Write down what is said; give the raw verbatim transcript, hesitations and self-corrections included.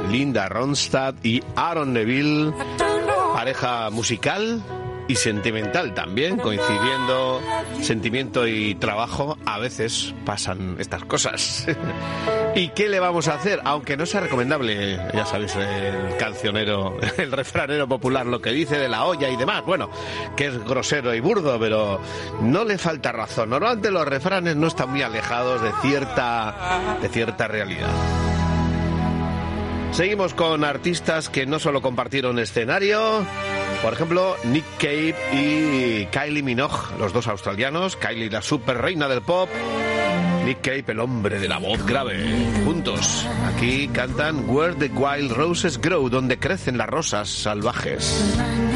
Linda Ronstadt y Aaron Neville, pareja musical y sentimental también, coincidiendo sentimiento y trabajo, a veces pasan estas cosas. ¿Y qué le vamos a hacer? Aunque no sea recomendable, ya sabéis, el cancionero, el refranero popular, lo que dice de la olla y demás, bueno, que es grosero y burdo, pero no le falta razón. Normalmente los refranes no están muy alejados de cierta, de cierta realidad. Seguimos con artistas que no solo compartieron escenario, por ejemplo, Nick Cave y Kylie Minogue, los dos australianos. Kylie, la super reina del pop, Nick Cave, el hombre de la voz grave. Juntos, aquí cantan Where the Wild Roses Grow, donde crecen las rosas salvajes.